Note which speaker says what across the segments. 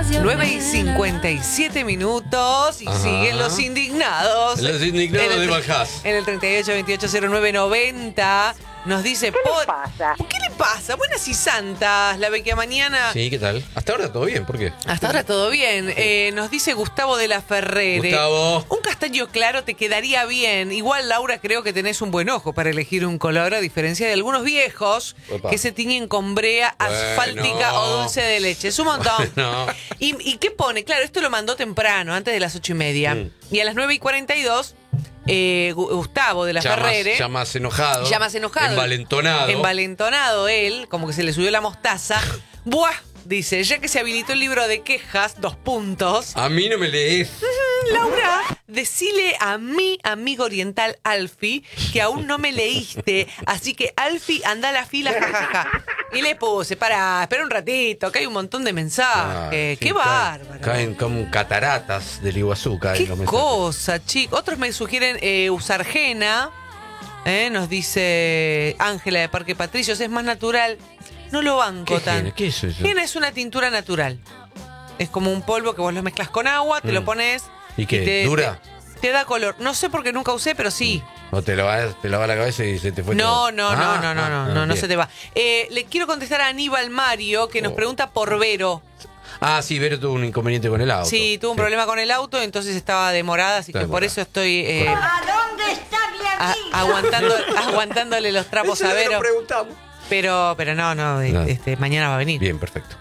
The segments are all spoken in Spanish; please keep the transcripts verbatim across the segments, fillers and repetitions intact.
Speaker 1: nueve y cincuenta y siete minutos y
Speaker 2: Ajá.
Speaker 1: siguen los indignados.
Speaker 2: Los indignados
Speaker 1: En el-
Speaker 2: de Valjas.
Speaker 1: En el treinta y ocho, veintiocho, cero nueve, noventa nos dice...
Speaker 3: ¿Qué le
Speaker 1: por-
Speaker 3: pasa?
Speaker 1: ¿Qué le pasa? Buenas y santas, la Vecchia Mañana.
Speaker 2: Sí, ¿qué tal? Hasta ahora todo bien, ¿por qué?
Speaker 1: Hasta ahora todo bien. Eh, nos dice Gustavo de la Ferrere.
Speaker 2: Gustavo.
Speaker 1: Un castaño claro te quedaría bien. Igual, Laura, creo que tenés un buen ojo para elegir un color, a diferencia de algunos viejos
Speaker 2: Opa.
Speaker 1: que se tiñen con brea asfáltica
Speaker 2: Bueno.
Speaker 1: o dulce de leche. Es un montón.
Speaker 2: No.
Speaker 1: ¿Y, ¿Y qué pone? Claro, esto lo mandó temprano, antes de las ocho y media.
Speaker 2: Mm.
Speaker 1: Y a las nueve y cuarenta y dos, eh, Gu- Gustavo de la
Speaker 2: Ya más,
Speaker 1: Ferrere...
Speaker 2: ya más enojado.
Speaker 1: Ya más enojado.
Speaker 2: Envalentonado.
Speaker 1: Envalentonado él, como que se le subió la mostaza. Buah, dice, ya que se habilitó el libro de quejas, dos puntos.
Speaker 2: A mí no me lees.
Speaker 1: Laura, decile a mi amigo oriental Alfie que aún no me leíste. Así que, Alfie, anda a la fila, jajaja. Y le puse, para, espera un ratito, que hay un montón de mensajes.
Speaker 2: Ay,
Speaker 1: ¡Qué
Speaker 2: sí,
Speaker 1: bárbaro!
Speaker 2: Caen, caen como cataratas del Iguazú. Caen
Speaker 1: ¡Qué
Speaker 2: los mensajes.
Speaker 1: cosa, chicos! Otros me sugieren eh, usar henna. Eh, nos dice Ángela de Parque Patricios. Es más natural. No lo banco
Speaker 2: ¿Qué
Speaker 1: tan.
Speaker 2: henna? ¿Qué es eso?
Speaker 1: Henna es una tintura natural. Es como un polvo que vos lo mezclas con agua, te
Speaker 2: Mm.
Speaker 1: lo pones.
Speaker 2: ¿Y qué?
Speaker 1: te-
Speaker 2: ¿Dura?
Speaker 1: Te, te da color. No sé porque nunca usé, pero sí.
Speaker 2: O te lavas, te lavas la cabeza y se te fue
Speaker 1: No,
Speaker 2: todo.
Speaker 1: no,
Speaker 2: Ah,
Speaker 1: no, no, no,
Speaker 2: ah,
Speaker 1: no,
Speaker 2: ah,
Speaker 1: no, no
Speaker 2: bien.
Speaker 1: se te va. Eh, le quiero contestar a Aníbal Mario, que nos
Speaker 2: Oh.
Speaker 1: pregunta por Vero.
Speaker 2: Ah, sí, Vero tuvo un inconveniente con el auto.
Speaker 1: Sí, tuvo un problema con el auto, entonces estaba demorada, así
Speaker 2: Está
Speaker 1: que por
Speaker 2: demorada.
Speaker 1: eso estoy eh,
Speaker 3: ¿A dónde está mi
Speaker 1: a-
Speaker 3: amiga?
Speaker 1: aguantando, aguantándole los trapos a Vero.
Speaker 2: preguntamos.
Speaker 1: Pero, pero no, no,
Speaker 2: No.
Speaker 1: este, mañana va a venir.
Speaker 2: Bien, perfecto.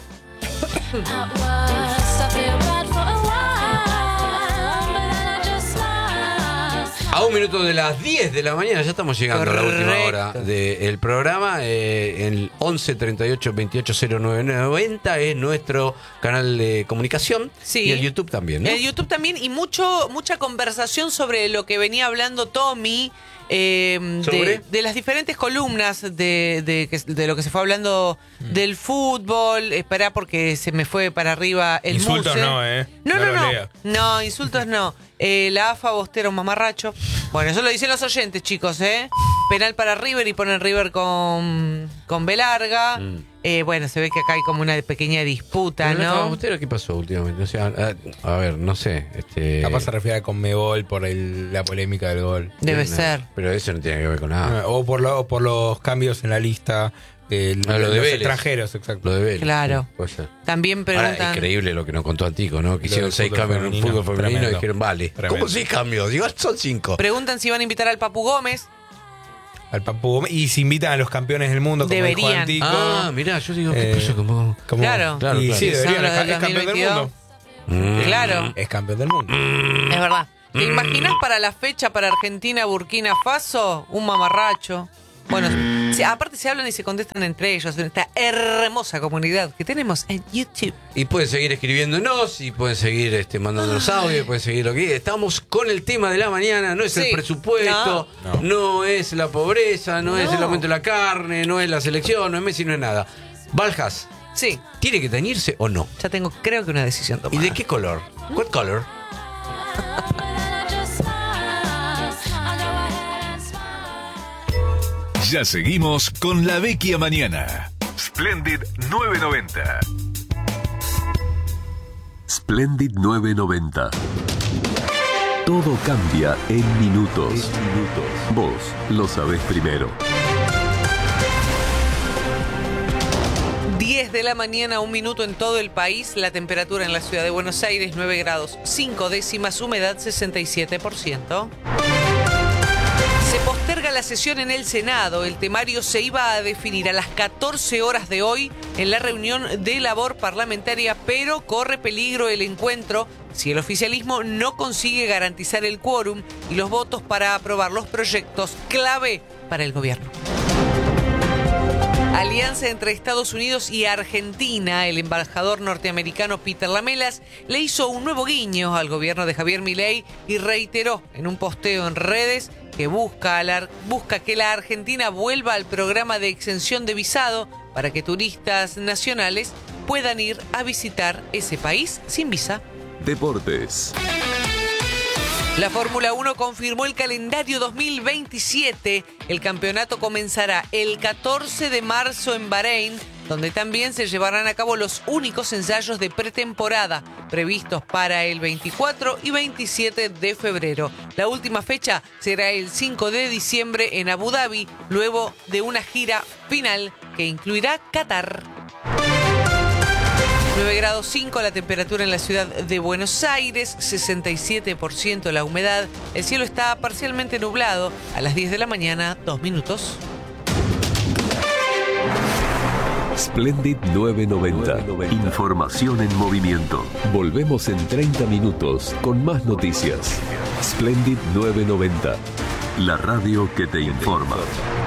Speaker 2: A un minuto de las diez de la mañana, ya estamos llegando a la última
Speaker 1: Correcto.
Speaker 2: hora del programa. Eh, el once treinta y ocho veintiocho cero nueve noventa es nuestro canal de comunicación.
Speaker 1: Sí.
Speaker 2: Y el YouTube también, ¿no?
Speaker 1: El YouTube también, y mucho mucha conversación sobre lo que venía hablando Tommy, eh, de,
Speaker 2: ¿Sobre?
Speaker 1: de las diferentes columnas de, de, que- de lo que se fue hablando del fútbol. Esperá porque se me fue para arriba el
Speaker 4: Insultos
Speaker 1: muse.
Speaker 4: no, ¿eh?
Speaker 1: No,
Speaker 4: No
Speaker 1: no,
Speaker 4: lo
Speaker 1: no.
Speaker 4: lea.
Speaker 1: No, insultos no. Eh, la AFA Bostero un mamarracho. Bueno, eso lo dicen los oyentes, chicos, ¿eh? Penal para River y ponen River con, con B larga.
Speaker 2: Mm.
Speaker 1: Eh, bueno, se ve que acá hay como una pequeña disputa,
Speaker 2: Pero la
Speaker 1: ¿no?
Speaker 2: Fabustero, ¿qué pasó últimamente? O sea, a, a ver, no sé. Este,
Speaker 4: Capaz se refiere a Conmebol por el- la polémica del gol.
Speaker 1: Debe
Speaker 2: no,
Speaker 1: ser.
Speaker 2: Pero eso no tiene que ver con nada.
Speaker 4: O por, lo- o por los cambios en la lista de
Speaker 2: Ah, lo de
Speaker 4: los
Speaker 2: Vélez.
Speaker 4: extranjeros, exacto.
Speaker 2: Lo de Vélez.
Speaker 1: Claro.
Speaker 2: Sí, puede ser.
Speaker 1: También
Speaker 2: Ahora,
Speaker 1: preguntan...
Speaker 2: increíble lo que nos contó Antico, ¿no? Que
Speaker 4: Lo
Speaker 2: hicieron
Speaker 4: del
Speaker 2: seis
Speaker 4: fútbol
Speaker 2: cambios en un
Speaker 4: femenino,
Speaker 2: fútbol femenino y
Speaker 4: tremendo.
Speaker 2: dijeron, vale.
Speaker 4: Tremendo.
Speaker 2: ¿Cómo seis cambios? Digo, son cinco.
Speaker 1: Preguntan si van a invitar al Papu Gómez.
Speaker 4: Al Papu Gómez. Y se invitan a los campeones del mundo, como dijo
Speaker 1: Deberían.
Speaker 4: Antico.
Speaker 2: Ah, mirá, yo digo, ¿qué
Speaker 4: Eh,
Speaker 2: pasa? Como...
Speaker 4: como-
Speaker 1: Claro.
Speaker 2: Claro,
Speaker 4: y
Speaker 2: claro.
Speaker 4: sí, deberían.
Speaker 1: Son los
Speaker 4: Es,
Speaker 1: del
Speaker 4: es campeón del
Speaker 1: dos mil
Speaker 4: mundo.
Speaker 2: Mm.
Speaker 1: Claro,
Speaker 4: Es campeón del mundo.
Speaker 1: es verdad. ¿Te imaginas para la fecha para Argentina, Burkina Faso? Un mamarracho. Bueno, sí, aparte se hablan y se contestan entre ellos en esta hermosa comunidad que tenemos en YouTube.
Speaker 2: Y pueden seguir escribiéndonos y pueden seguir este, mandándonos audio, pueden seguir lo que estamos con el tema de la mañana, no es el
Speaker 1: Sí.
Speaker 2: presupuesto, no.
Speaker 4: No.
Speaker 2: es la pobreza, no, es
Speaker 1: No.
Speaker 2: el aumento de la carne, no es la selección, no es Messi, no es nada. Valjas,
Speaker 1: Sí,
Speaker 2: ¿tiene que teñirse o no?
Speaker 1: ya tengo creo que una decisión
Speaker 2: ¿Y
Speaker 1: tomada.
Speaker 2: de qué color? ¿What color?
Speaker 5: Ya seguimos con La Vecchia Mañana. Splendid novecientos noventa.
Speaker 6: Splendid novecientos noventa. Todo cambia en minutos. Vos lo sabés primero.
Speaker 1: diez de la mañana, un minuto en todo el país. La temperatura en la ciudad de Buenos Aires, nueve grados cinco décimas, humedad sesenta y siete por ciento. Se posterga la sesión en el Senado. El temario se iba a definir a las catorce horas de hoy en la reunión de labor parlamentaria, pero corre peligro el encuentro si el oficialismo no consigue garantizar el quórum y los votos para aprobar los proyectos clave para el gobierno. Alianza entre Estados Unidos y Argentina. El embajador norteamericano Peter Lamelas le hizo un nuevo guiño al gobierno de Javier Milei y reiteró en un posteo en redes que busca, a la- busca que la Argentina vuelva al programa de exención de visado para que turistas nacionales puedan ir a visitar ese país sin visa.
Speaker 6: Deportes.
Speaker 1: La Fórmula uno confirmó el calendario dos mil veintisiete. El campeonato comenzará el catorce de marzo en Bahrein donde también se llevarán a cabo los únicos ensayos de pretemporada previstos para el veinticuatro y veintisiete de febrero. La última fecha será el cinco de diciembre en Abu Dhabi, luego de una gira final que incluirá Qatar. nueve grados cinco la temperatura en la ciudad de Buenos Aires, sesenta y siete por ciento la humedad. El cielo está parcialmente nublado. A las diez de la mañana, dos minutos.
Speaker 6: Splendid novecientos noventa. Información en movimiento. Volvemos en treinta minutos con más noticias. Splendid novecientos noventa. La radio que te informa.